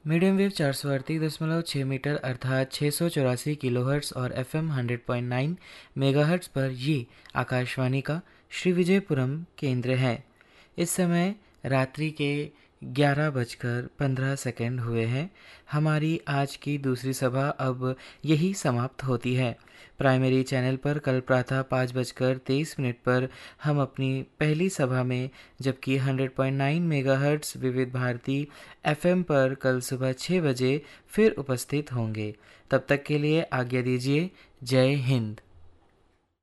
Medium wave 438.6 metre अर्थात 684 kilohertz और FM 100.9 megahertz पर ये आकाशवाणी का श्री विजयपुरम केंद्र है। इस समय रात्रि के 11:15 हुए हैं। हमारी आज की दूसरी सभा अब यही समाप्त होती है। प्राइमरी चैनल पर कल प्रातः 5:23 पर हम अपनी पहली सभा में, जबकि 100.9 मेगाहर्ट्ज़ विविध भारती एफएम पर कल सुबह 6 बजे फिर उपस्थित होंगे। तब तक के लिए आज्ञा दीजिए। जय हिंद।